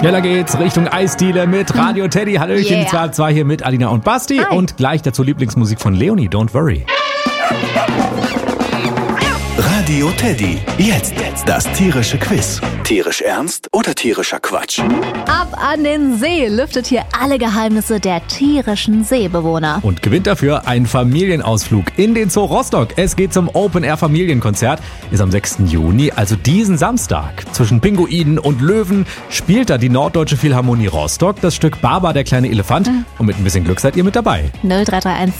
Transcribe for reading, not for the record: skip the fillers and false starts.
Schneller geht's Richtung Eisdiele mit Radio Teddy. Hallöchen, Yeah. zwar hier mit Alina und Basti. Hi. Und gleich dazu Lieblingsmusik von Leonie, Don't Worry. Radio Teddy. Jetzt das tierische Quiz. Tierisch ernst oder tierischer Quatsch? Ab an den See lüftet hier alle Geheimnisse der tierischen Seebewohner. Und gewinnt dafür einen Familienausflug in den Zoo Rostock. Es geht zum Open-Air-Familienkonzert. Ist am 6. Juni, also diesen Samstag. Zwischen Pinguinen und Löwen spielt da die Norddeutsche Philharmonie Rostock das Stück Baba, der kleine Elefant. Und mit ein bisschen Glück seid ihr mit dabei. 0331